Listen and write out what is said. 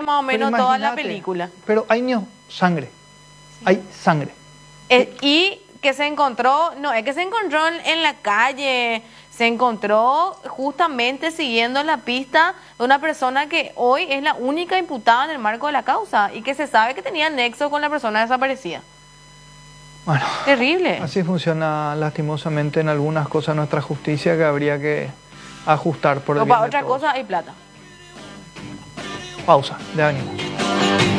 más o menos toda la imagínate, película. Pero hay sangre. Hay sangre. Y que se encontró, no es que se encontró en la calle, se encontró justamente siguiendo la pista de una persona que hoy es la única imputada en el marco de la causa y que se sabe que tenía nexo con la persona desaparecida. Bueno, terrible. Así funciona lastimosamente en algunas cosas nuestra justicia que habría que ajustar por el O bien para de otra todos. cosa hay plata. Pausa, ya venimos.